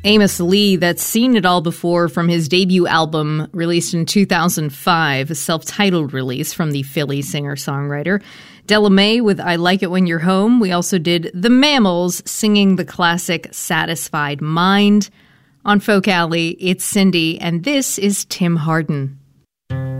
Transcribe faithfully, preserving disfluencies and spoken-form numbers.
Amos Lee, that's seen it all before from his debut album released in two thousand five, a self-titled release from the Philly singer-songwriter. Della Mae with I Like It When You're Home. We also did The Mammals singing the classic Satisfied Mind. On Folk Alley, it's Cindy, and this is Tim Hardin.